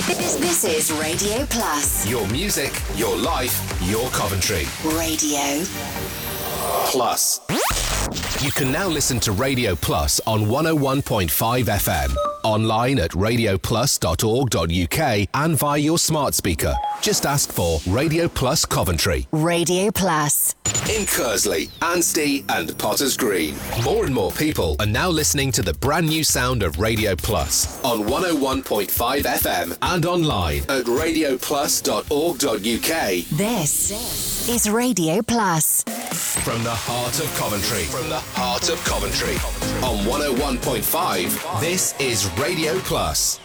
This is Radio Plus. Your music, your life, your Coventry. Radio Plus. You can now listen to Radio Plus on 101.5 FM, online at radioplus.org.uk and via your smart speaker. Just ask for Radio Plus Coventry. Radio Plus. In Kersley, Anstey and Potters Green. More and more people are now listening to the brand new sound of Radio Plus on 101.5 FM and online at radioplus.org.uk. This is Radio Plus. From the heart of Coventry. From the heart of Coventry. On 101.5, this is Radio Plus.